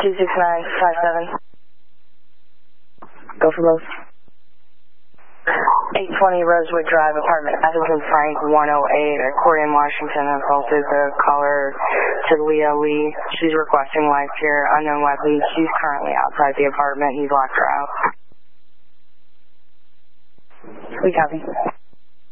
26957. Go for both. 820 Rosewood Drive, apartment Atherton Frank 108, Aquarium, Washington. Assaulted the caller to Leah Lee. She's requesting life care, unknown weapons. She's currently outside the apartment. He's locked her out. We copy.